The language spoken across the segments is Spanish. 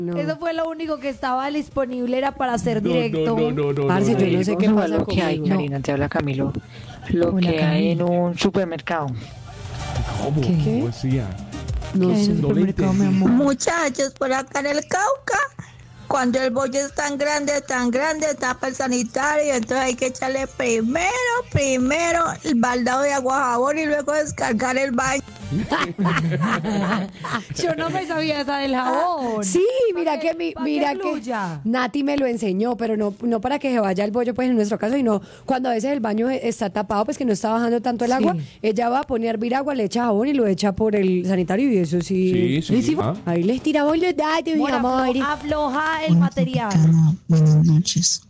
No. Eso fue lo único que estaba disponible, era para hacer directo. Parce, yo no sé qué pasa lo que hay, conmigo. Karina, te habla Camilo. Lo Hola, que hay en Camilo. un supermercado. ¿Cómo? ¿Qué? ¿Cómo decía? No ¿Qué? sé. No le Supermercado, mi entendí. amor. Muchachos, por acá en el Cauca, cuando el bollo es tan grande, tapa el sanitario, entonces hay que echarle primero el baldado de agua jabón y luego descargar el baño. Yo no me sabía esa del jabón. Sí, mira que mira que fluya. Nati me lo enseñó, pero no para que se vaya el bollo, pues en nuestro caso, sino cuando a veces el baño está tapado, pues que no está bajando tanto el Sí. agua, ella va a poner a hervir agua, le echa jabón y lo echa por el sanitario y eso sí. Sí, sí. Ah. Ahí les tira bollo, date, mi Mora, amor. afloja el material. Buenas noches.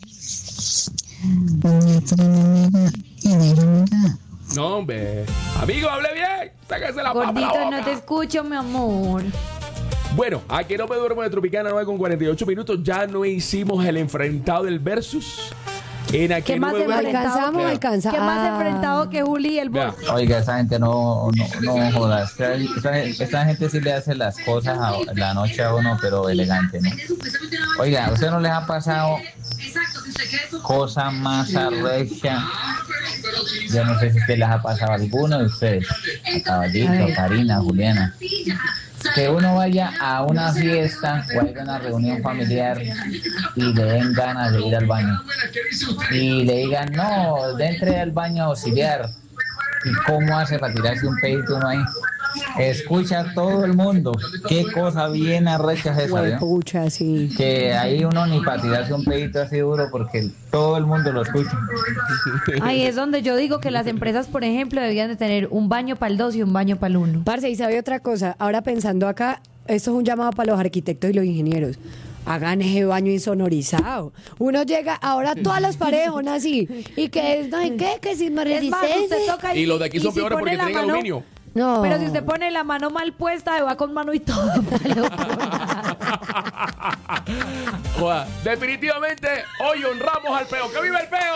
Doña Trina, amiga. No, hombre. Amigo, hable bien. Sáquese la papa de la Gordito, boca. no te escucho, mi amor. Bueno, aquí no me duermo de Tropicana 9 con 48 minutos. Ya no hicimos el enfrentado del versus. En aquí ¿Qué no más me duermo. Alcanzamos, Vea. alcanza. ¿Qué más Ah. enfrentado que Juli y el Vea. bollo? Oiga, esa gente no joda. Esta gente sí le hace las cosas a la noche a uno, pero elegante, ¿no? Oiga, ¿a usted no les ha pasado cosa más arrecha? Yo no sé si usted les ha pasado a alguno de ustedes, a Caballito, a Karina, a Juliana, que uno vaya a una fiesta o a una reunión familiar y le den ganas de ir al baño y le digan, no, entre al baño auxiliar. ¿Y cómo hace para tirarse un pedito uno ahí? Escucha a todo el mundo. Qué cosa bien arrecha es esa, ¿no? Pucha, sí. Que ahí uno ni para tirarse un pedito así duro porque todo el mundo lo escucha. Ahí es donde yo digo que las empresas, por ejemplo, debían de tener un baño para el 2 y un baño para el 1. Parce, y sabe otra cosa, ahora pensando acá, esto es un llamado para los arquitectos y los ingenieros. Hagan ese baño insonorizado. Uno llega, ahora todas las paredes son así. Y que no sé qué, que sin Es más, usted toca Y los de aquí son si peores pone porque la tienen mano- aluminio. No. Pero si usted pone la mano mal puesta, se va con mano y todo. Joda, definitivamente, hoy honramos al peo. ¡Que viva el peo!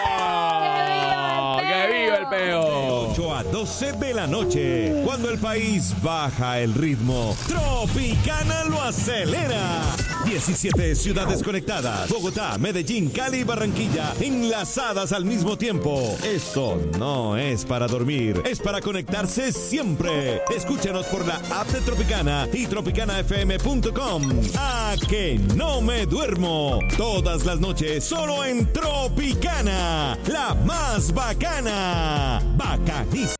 ¡Que viva el peo! 8 a 12 de la noche, cuando el país baja el ritmo, Tropicana lo acelera. 17 ciudades conectadas, Bogotá, Medellín, Cali y Barranquilla, enlazadas al mismo tiempo. Esto no es para dormir, es para conectarse siempre. Escúchanos por la app de Tropicana y tropicanafm.com. A que no me duermo, todas las noches solo en Tropicana, la más bacana. Bacanísima.